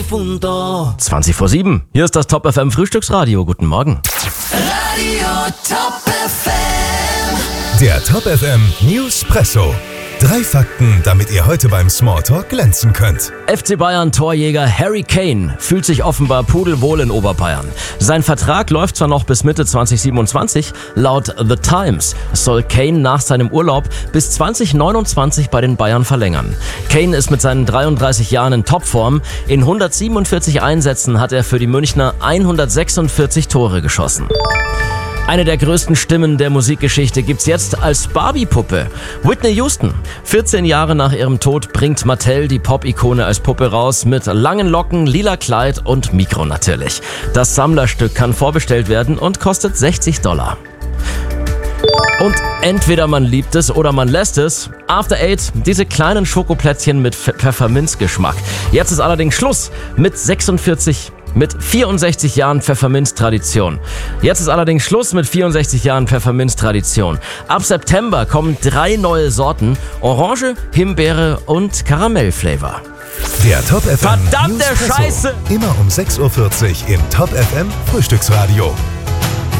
difunto. 20:07. Hier ist das Top FM Frühstücksradio. Guten Morgen. Radio Top FM. Der Top FM Newspresso. 3 Fakten, damit ihr heute beim Smalltalk glänzen könnt. FC Bayern Torjäger Harry Kane fühlt sich offenbar pudelwohl in Oberbayern. Sein Vertrag läuft zwar noch bis Mitte 2027, laut The Times soll Kane nach seinem Urlaub bis 2029 bei den Bayern verlängern. Kane ist mit seinen 33 Jahren in Topform. In 147 Einsätzen hat er für die Münchner 146 Tore geschossen. Eine der größten Stimmen der Musikgeschichte gibt's jetzt als Barbie-Puppe. Whitney Houston. 14 Jahre nach ihrem Tod bringt Mattel die Pop-Ikone als Puppe raus mit langen Locken, lila Kleid und Mikro natürlich. Das Sammlerstück kann vorbestellt werden und kostet $60. Und entweder man liebt es oder man lässt es. After Eight, diese kleinen Schokoplätzchen mit Pfefferminzgeschmack. Jetzt ist allerdings Schluss mit 64 Jahren Pfefferminz-Tradition. Jetzt ist allerdings Schluss mit 64 Jahren Pfefferminz-Tradition. Ab September kommen 3 neue Sorten: Orange, Himbeere und Karamell-Flavor. Der Top FM Verdammte Newspresso. Scheiße! Immer um 6:40 Uhr im Top FM Frühstücksradio.